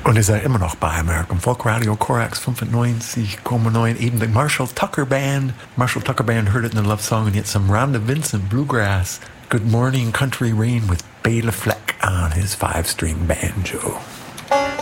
Und ihr seid immer noch bei American Folk Radio, Korax 95,9, eben the Marshall Tucker Band. Marshall Tucker Band, heard it in the love song, and yet some Rhonda Vincent bluegrass. Good Morning Country Rain with Bela Fleck on his 5-string banjo.